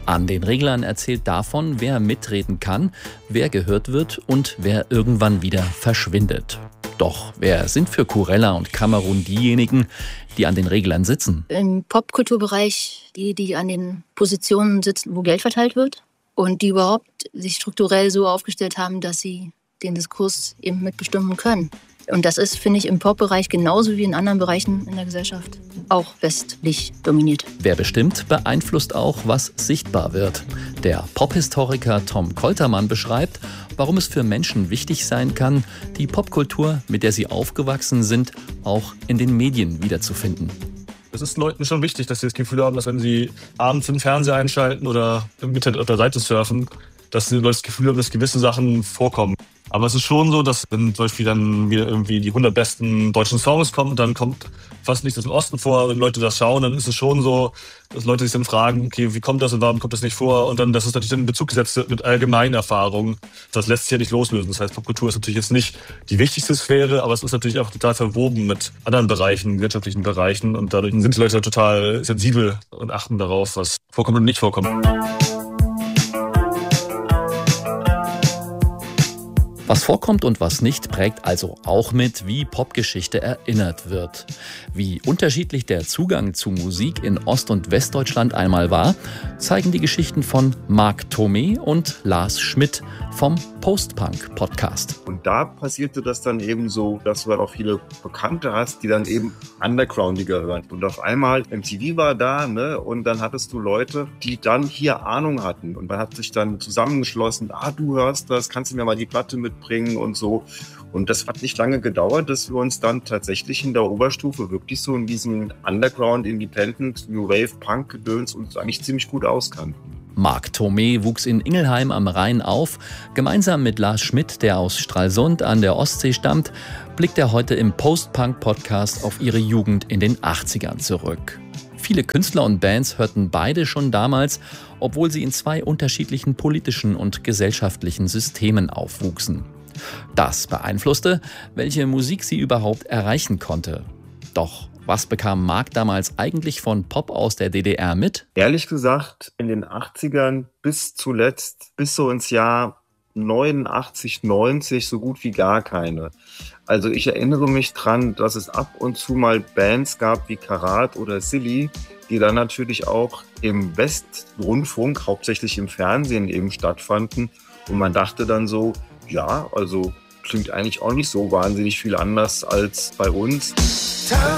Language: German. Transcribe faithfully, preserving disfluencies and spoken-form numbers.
An den Reglern erzählt davon, wer mitreden kann, wer gehört wird und wer irgendwann wieder verschwindet. Doch wer sind für Kurella und Kamerun diejenigen, die an den Reglern sitzen? Im Popkulturbereich die, die an den Positionen sitzen, wo Geld verteilt wird und die überhaupt sich strukturell so aufgestellt haben, dass sie den Diskurs eben mitbestimmen können. Und das ist, finde ich, im Pop-Bereich genauso wie in anderen Bereichen in der Gesellschaft auch westlich dominiert. Wer bestimmt, beeinflusst auch, was sichtbar wird. Der Pophistoriker Tom Koltermann beschreibt, warum es für Menschen wichtig sein kann, die Popkultur, mit der sie aufgewachsen sind, auch in den Medien wiederzufinden. Es ist Leuten schon wichtig, dass sie das Gefühl haben, dass wenn sie abends den Fernseher einschalten oder im Internet auf der Seite surfen, dass sie das Gefühl haben, dass gewisse Sachen vorkommen. Aber es ist schon so, dass wenn zum Beispiel dann wieder irgendwie die hundert besten deutschen Songs kommen und dann kommt fast nichts aus dem Osten vor, wenn Leute das schauen, dann ist es schon so, dass Leute sich dann fragen, okay, wie kommt das und warum kommt das nicht vor? Und dann, dass es natürlich dann in Bezug gesetzt wird mit allgemeinen Erfahrungen. Das lässt sich ja nicht loslösen. Das heißt, Popkultur ist natürlich jetzt nicht die wichtigste Sphäre, aber es ist natürlich auch total verwoben mit anderen Bereichen, wirtschaftlichen Bereichen. Und dadurch sind die Leute total sensibel und achten darauf, was vorkommt und nicht vorkommt. Was vorkommt und was nicht, prägt also auch mit, wie Popgeschichte erinnert wird. Wie unterschiedlich der Zugang zu Musik in Ost- und Westdeutschland einmal war, zeigen die Geschichten von Marc Thomé und Lars Schmidt vom Post-Punk-Podcast. Und da passierte das dann eben so, dass du dann auch viele Bekannte hast, die dann eben undergroundiger hören. Und auf einmal, M T V war da, ne? Und dann hattest du Leute, die dann hier Ahnung hatten. Und man hat sich dann zusammengeschlossen, ah, du hörst das, kannst du mir mal die Platte mitbringen und so. Und das hat nicht lange gedauert, dass wir uns dann tatsächlich in der Oberstufe wirklich so in diesem Underground, Independent, New Wave, Punk-Gedöns uns eigentlich ziemlich gut auskannten. Marc Thomé wuchs in Ingelheim am Rhein auf. Gemeinsam mit Lars Schmidt, der aus Stralsund an der Ostsee stammt, blickt er heute im Post-Punk-Podcast auf ihre Jugend in den achtzigern zurück. Viele Künstler und Bands hörten beide schon damals, obwohl sie in zwei unterschiedlichen politischen und gesellschaftlichen Systemen aufwuchsen. Das beeinflusste, welche Musik sie überhaupt erreichen konnte. Doch was bekam Marc damals eigentlich von Pop aus der D D R mit? Ehrlich gesagt, in den achtzigern bis zuletzt, bis so ins Jahr neunundachtzig, neunzig, so gut wie gar keine. Also ich erinnere mich dran, dass es ab und zu mal Bands gab wie Karat oder Silly, die dann natürlich auch im Westrundfunk, hauptsächlich im Fernsehen eben stattfanden. Und man dachte dann so, ja, also klingt eigentlich auch nicht so wahnsinnig viel anders als bei uns.